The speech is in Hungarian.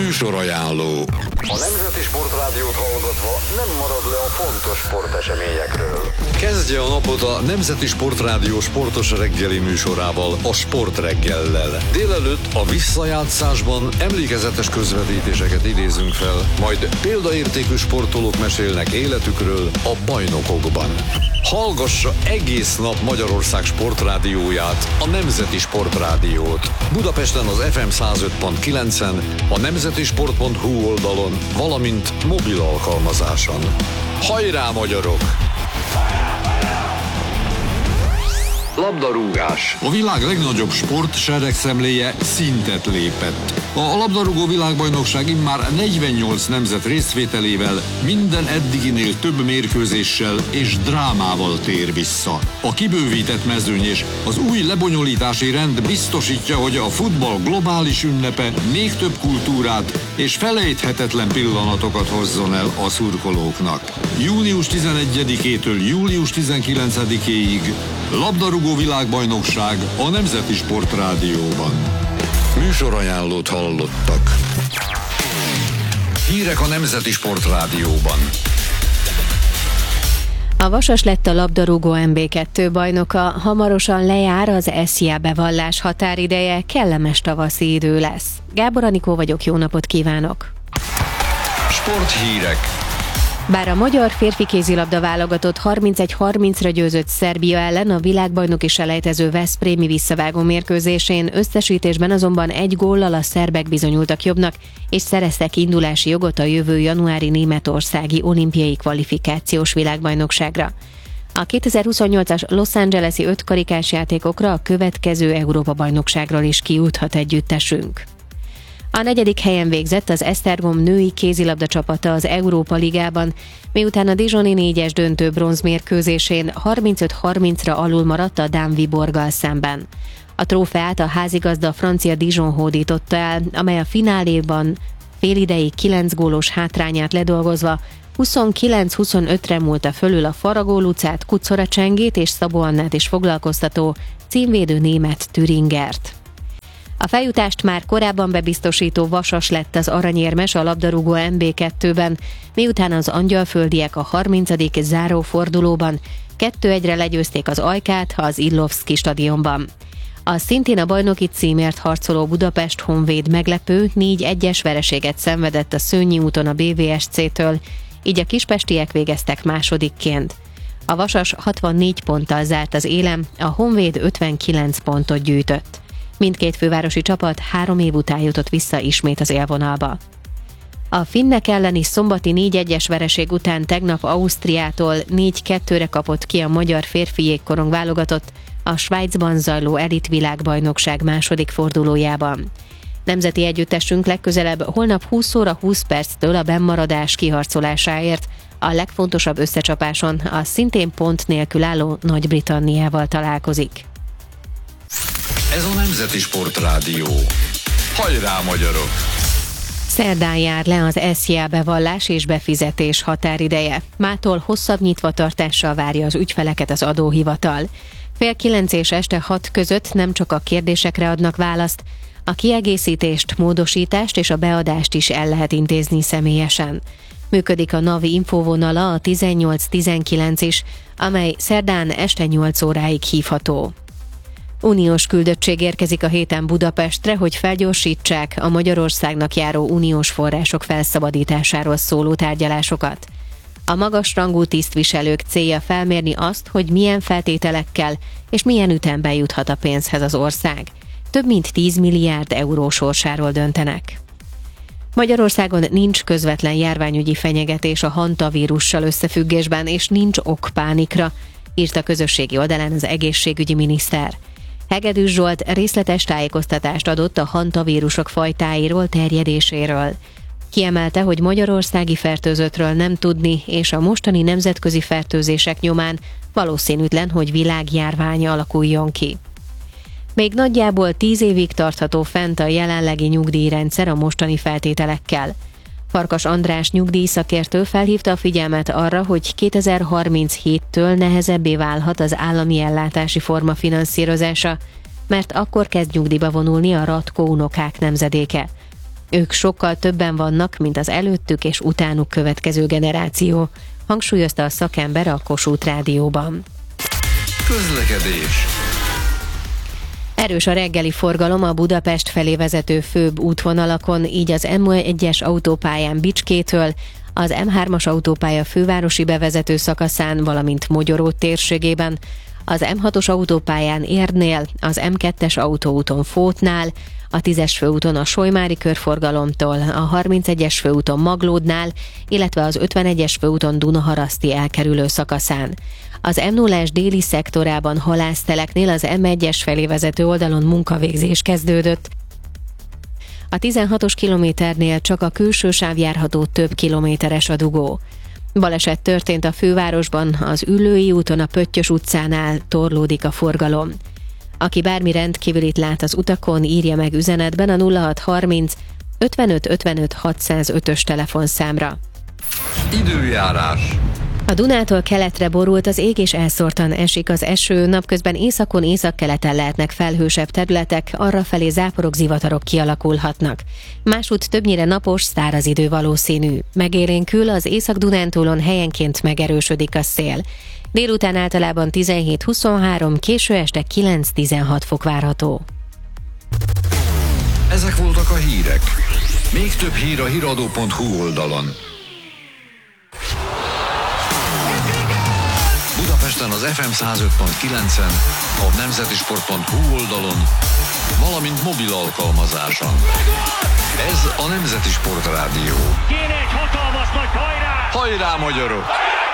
Műsorajánló. A Nemzeti Sportrádiót hallgatva nem marad le a fontos sporteseményekről. Kezdje a napot a Nemzeti Sportrádió sportos reggeli műsorával, a Sportreggellel. Délelőtt a visszajátszásban emlékezetes közvetítéseket idézünk fel, majd példaértékű sportolók mesélnek életükről a bajnokokban. Hallgassa egész nap Magyarország sportrádióját, a Nemzeti Sportrádiót. Budapesten az FM 105.9-en, a nemzetisport.hu oldalon, valamint mobil alkalmazáson. Hajrá, magyarok! Labdarúgás. A világ legnagyobb sport seregszemléje szintet lépett. A labdarúgó világbajnokság immár 48 nemzet részvételével, minden eddiginél több mérkőzéssel és drámával tér vissza. A kibővített mezőny és az új lebonyolítási rend biztosítja, hogy a futball globális ünnepe még több kultúrát és felejthetetlen pillanatokat hozzon el a szurkolóknak. Június 11-től július 19-éig labdarúgó világbajnokság a Nemzeti Sportrádióban. Műsorajánlót hallottak. Hírek a Nemzeti Sportrádióban. A Vasas lett a labdarúgó MB2 bajnoka, hamarosan lejár az SZIA bevallás határideje, kellemes tavaszi idő lesz. Gábor Anikó vagyok, jó napot kívánok! Sporthírek. Bár a magyar férfi kézilabda válogatott 31-30-ra győzött Szerbia ellen a világbajnoki selejtező veszprémi visszavágó mérkőzésén, összesítésben azonban egy góllal a szerbek bizonyultak jobbnak, és szereztek indulási jogot a jövő januári németországi olimpiai kvalifikációs világbajnokságra. A 2028-as Los Angeles-i 5 karikás játékokra a következő Európa-bajnokságról is kijuthat együttesünk. A 4. helyen végzett az Esztergom női kézilabda csapata az Európa Ligában, miután a Dijoni 4-es döntő bronzmérkőzésén 35-30-ra alul maradt a Dán Viborggal szemben. A trófeát a házigazda francia Dijon hódította el, amely a fináléban félideig 9 gólos hátrányát ledolgozva 29-25-re múlta fölül a Faragó Lucát, Kuczora Csengét és Szabó Annát is foglalkoztató címvédő német Thüringert. A feljutást már korábban bebiztosító Vasas lett az aranyérmes a labdarúgó MB2-ben, miután az angyalföldiek a 30. zárófordulóban 2-1-re legyőzték az Ajkát az Illovszki stadionban. A szintén a bajnoki címért harcoló Budapest Honvéd meglepő 4-1-es vereséget szenvedett a Szőnyi úton a BVSC-től, így a kispestiek végeztek másodikként. A Vasas 64 ponttal zárt az élen, a Honvéd 59 pontot gyűjtött. Mindkét fővárosi csapat 3 év után jutott vissza ismét az élvonalba. A finnek elleni szombati 4-1-es vereség után tegnap Ausztriától 4-2-re kapott ki a magyar férfi jégkorong válogatott a Svájcban zajló elit világbajnokság második fordulójában. Nemzeti együttesünk legközelebb holnap 20 óra 20 perctől a bennmaradás kiharcolásáért a legfontosabb összecsapáson a szintén pont nélkül álló Nagy-Britanniával találkozik. Ez a Nemzeti Sportrádió. Hajrá, magyarok! Szerdán jár le az SZIA bevallás és befizetés határideje. Mától hosszabb nyitvatartással várja az ügyfeleket az adóhivatal. 8:30 és este 6 között nem csak a kérdésekre adnak választ, a kiegészítést, módosítást és a beadást is el lehet intézni személyesen. Működik a NAV infóvonala, a 1819 is, amely szerdán este 8 óráig hívható. Uniós küldöttség érkezik a héten Budapestre, hogy felgyorsítsák a Magyarországnak járó uniós források felszabadításáról szóló tárgyalásokat. A magasrangú tisztviselők célja felmérni azt, hogy milyen feltételekkel és milyen ütemben juthat a pénzhez az ország. Több mint 10 milliárd euró sorsáról döntenek. Magyarországon nincs közvetlen járványügyi fenyegetés a hantavírussal összefüggésben, és nincs ok pánikra, írt a közösségi oldalán az egészségügyi miniszter. Hegedűs Zsolt részletes tájékoztatást adott a hantavírusok fajtáiról, terjedéséről. Kiemelte, hogy magyarországi fertőzöttről nem tudni, és a mostani nemzetközi fertőzések nyomán valószínűtlen, hogy világjárvány alakuljon ki. Még nagyjából 10 évig tartható fent a jelenlegi nyugdíjrendszer a mostani feltételekkel. Farkas András nyugdíjszakértő felhívta a figyelmet arra, hogy 2037-től nehezebbé válhat az állami ellátási forma finanszírozása, mert akkor kezd nyugdíjba vonulni a ratkó unokák nemzedéke. Ők sokkal többen vannak, mint az előttük és utánuk következő generáció, hangsúlyozta a szakember a Kossuth Rádióban. Közlekedés. Erős a reggeli forgalom a Budapest felé vezető főbb útvonalakon, így az M1-es autópályán Bicskétől, az M3-as autópálya fővárosi bevezető szakaszán, valamint Mogyoró térségében, az M6-os autópályán Érdnél, az M2-es autóúton Fótnál, a 10-es főúton a Solymári körforgalomtól, a 31-es főúton Maglódnál, illetve az 51-es főúton Dunaharaszti elkerülő szakaszán. Az M0-es déli szektorában halászteleknél az M1-es felé vezető oldalon munkavégzés kezdődött. A 16-os kilométernél csak a külső sáv járható, több kilométeres a dugó. Baleset történt a fővárosban, az Üllői úton a Pöttyös utcánál, torlódik a forgalom. Aki bármi rendkívülit lát az utakon, írja meg üzenetben a 0630 55 55 605-ös telefonszámra. Időjárás. A Dunától keletre borult az ég és elszórtan esik az eső, napközben északon, északkeleten lehetnek felhősebb területek, arrafelé záporok, zivatarok kialakulhatnak. Másút többnyire napos, száraz idő valószínű. Megélénkül, az Észak-Dunántúlon helyenként megerősödik a szél. Délután általában 17-23, késő este 9-16 fok várható. Ezek voltak a hírek. Még több hír a hiradó.hu oldalon. Budapesten az FM 105.9-en, a nemzetisport.hu oldalon, valamint mobil alkalmazáson. Ez a Nemzeti Sport Rádió. Kéne egy hatalmas nagy hajrá! Hajrá, magyarok!